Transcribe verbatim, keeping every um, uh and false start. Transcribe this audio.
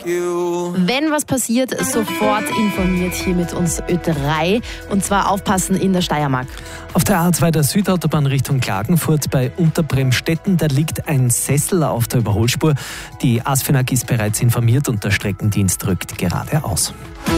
Wenn was passiert, sofort informiert hier mit uns Ö drei. Und zwar aufpassen in der Steiermark. Auf der A zwei der Südautobahn Richtung Klagenfurt bei Unterbremstetten, da liegt ein Sessel auf der Überholspur. Die ASFINAG ist bereits informiert und der Streckendienst rückt gerade aus.